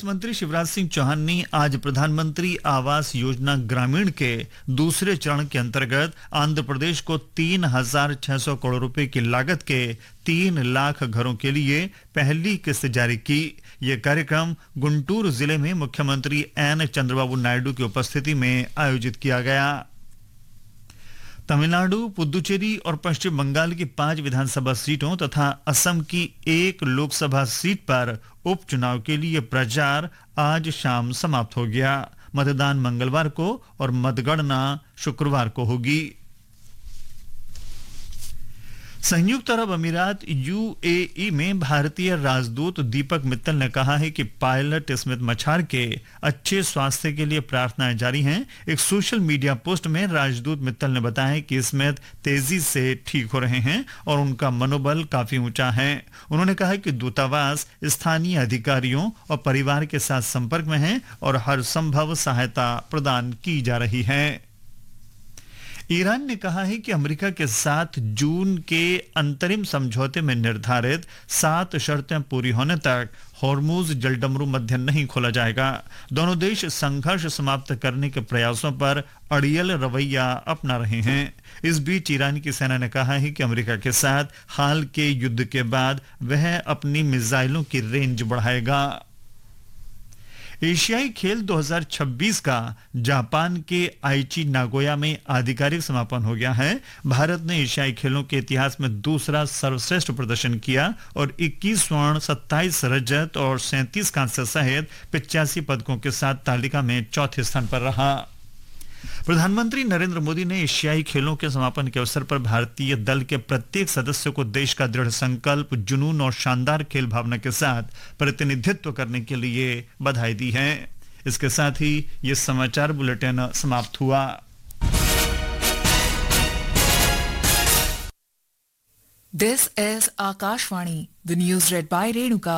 मुख्यमंत्री शिवराज सिंह चौहान ने आज प्रधानमंत्री आवास योजना ग्रामीण के दूसरे चरण के अंतर्गत आंध्र प्रदेश को 3,600 करोड़ रुपए की लागत के 3 लाख घरों के लिए पहली किस्त जारी की। यह कार्यक्रम गुंटूर जिले में मुख्यमंत्री एन चंद्रबाबू नायडू की उपस्थिति में आयोजित किया गया। तमिलनाडु, पुदुचेरी और पश्चिम बंगाल की 5 विधानसभा सीटों तथा असम की 1 लोकसभा सीट पर उपचुनाव के लिए प्रचार आज शाम समाप्त हो गया। मतदान मंगलवार को और मतगणना शुक्रवार को होगी। संयुक्त अरब अमीरात यूएई में भारतीय राजदूत दीपक मित्तल ने कहा है कि पायलट स्मिथ मछार के अच्छे स्वास्थ्य के लिए प्रार्थनाएं जारी हैं। एक सोशल मीडिया पोस्ट में राजदूत मित्तल ने बताया कि स्मिथ तेजी से ठीक हो रहे हैं और उनका मनोबल काफी ऊंचा है। उन्होंने कहा कि दूतावास स्थानीय अधिकारियों और परिवार के साथ संपर्क में है और हर संभव सहायता प्रदान की जा रही है। ईरान ने कहा है कि अमेरिका के साथ जून के अंतरिम समझौते में निर्धारित 7 शर्तें पूरी होने तक हॉर्मुज जलडमरू मध्य नहीं खोला जाएगा। दोनों देश संघर्ष समाप्त करने के प्रयासों पर अड़ियल रवैया अपना रहे हैं। इस बीच ईरान की सेना ने कहा है कि अमेरिका के साथ हाल के युद्ध के बाद वह अपनी मिसाइलों की रेंज बढ़ाएगा। एशियाई खेल 2026 का जापान के आइची नागोया में आधिकारिक समापन हो गया है। भारत ने एशियाई खेलों के इतिहास में दूसरा सर्वश्रेष्ठ प्रदर्शन किया और 21 स्वर्ण, 27 रजत और 37 कांस्य सहित 85 पदकों के साथ तालिका में चौथे स्थान पर रहा। प्रधानमंत्री नरेंद्र मोदी ने एशियाई खेलों के समापन के अवसर पर भारतीय दल के प्रत्येक सदस्य को देश का दृढ़ संकल्प, जुनून और शानदार खेल भावना के साथ प्रतिनिधित्व करने के लिए बधाई दी है। इसके साथ ही ये समाचार बुलेटिन समाप्त हुआ। This is Akashvani, the news read by Renuka.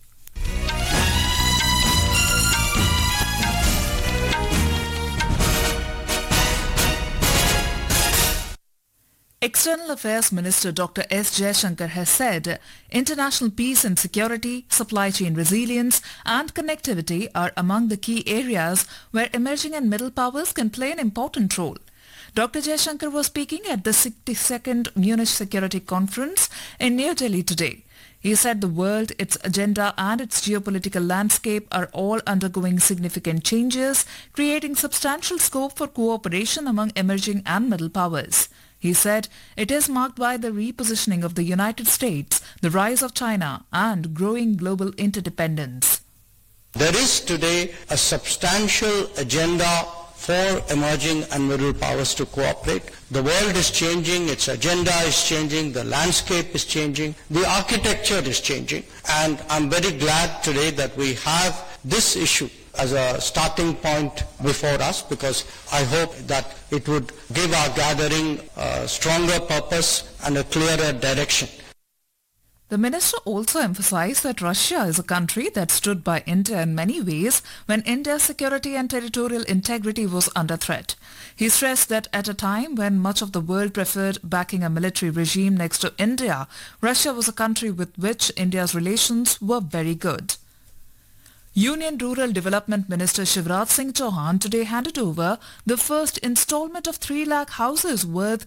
External Affairs Minister Dr. S. Jaishankar has said international peace and security, supply chain resilience and connectivity are among the key areas where emerging and middle powers can play an important role. Dr. Jaishankar was speaking at the 62nd Munich Security Conference in New Delhi today. He said the world, its agenda and its geopolitical landscape are all undergoing significant changes, creating substantial scope for cooperation among emerging and middle powers. He said it is marked by the repositioning of the United States, the rise of China, and growing global interdependence. There is today a substantial agenda for emerging and middle powers to cooperate. The world is changing, its agenda is changing, the landscape is changing, the architecture is changing, and I'm very glad today that we have this issue as a starting point before us, because I hope that it would give our gathering a stronger purpose and a clearer direction. The minister also emphasized that Russia is a country that stood by India in many ways when India's security and territorial integrity was under threat. He stressed that at a time when much of the world preferred backing a military regime next to India, Russia was a country with which India's relations were very good. Union Rural Development Minister Shivraj Singh Chauhan today handed over the first installment of 3 lakh houses worth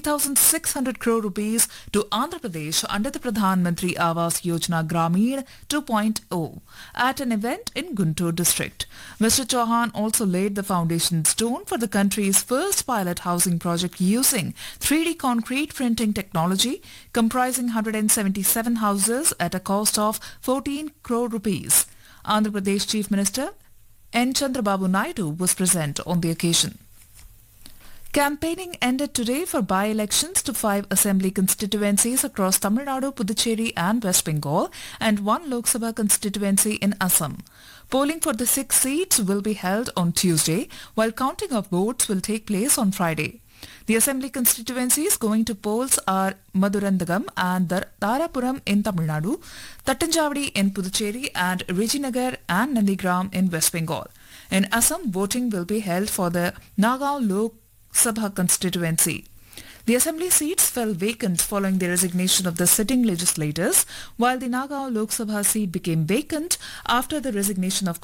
3,600 crore rupees to Andhra Pradesh under the Pradhan Mantri Awas Yojana Grameen 2.0 at an event in Guntur district. Mr. Chauhan also laid the foundation stone for the country's first pilot housing project using 3D concrete printing technology, comprising 177 houses at a cost of 14 crore rupees. Andhra Pradesh Chief Minister N. Chandrababu Naidu was present on the occasion. Campaigning ended today for by-elections to 5 assembly constituencies across Tamil Nadu, Puducherry and West Bengal and 1 Lok Sabha constituency in Assam. Polling for the 6 seats will be held on Tuesday, while counting of votes will take place on Friday. The assembly constituencies going to polls are Madurandagam and Tarapuram in Tamil Nadu, Tattanjavadi in Puducherry and Rijinagar and Nandigram in West Bengal. In Assam, voting will be held for the Nagaon Lok Sabha constituency. The assembly seats fell vacant following the resignation of the sitting legislators, while the Nagaon Lok Sabha seat became vacant after the resignation of